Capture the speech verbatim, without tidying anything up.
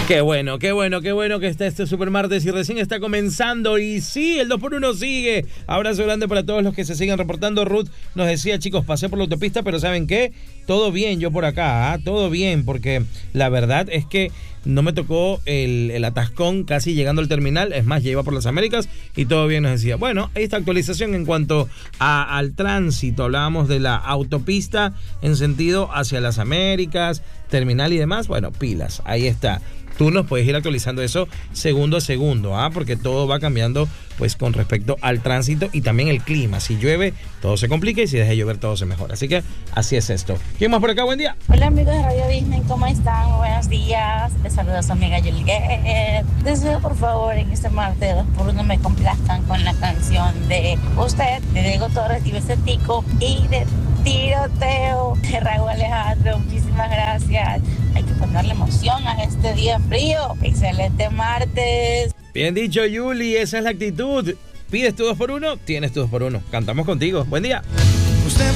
Qué bueno, qué bueno, qué bueno que está este super martes y recién está comenzando. Y sí, el dos por uno sigue. Abrazo grande para todos los que se siguen reportando. Ruth nos decía, chicos, pasé por la autopista, pero ¿saben qué? Todo bien, yo por acá, ¿eh? Todo bien, porque la verdad es que no me tocó el, el atascón casi llegando al terminal. Es más, ya iba por las Américas y todo bien, nos decía. Bueno, esta actualización en cuanto a, al tránsito. Hablábamos de la autopista en sentido hacia las Américas, terminal y demás. Bueno, pilas, ahí está. Tú nos puedes ir actualizando eso segundo a segundo, ¿ah? Porque todo va cambiando pues con respecto al tránsito y también el clima. Si llueve, todo se complica y si deja de llover, todo se mejora. Así que así es esto. ¿Quién más por acá? Buen día. Hola amigos de Radio Disney, ¿cómo están? Buenos días. Les saluda su amiga Yolguet. Deseo por favor en este martes dos por uno me complazcan con la canción de Usted, de Diego Torres y Becetico y de Tiroteo de Raúl Alejandro. Muchísimas gracias. Hay que ponerle emoción a este día frío. Excelente martes. Bien dicho, Yuli, esa es la actitud. Pides tu dos por uno, tienes tu dos por uno. Cantamos contigo. Buen día. Usted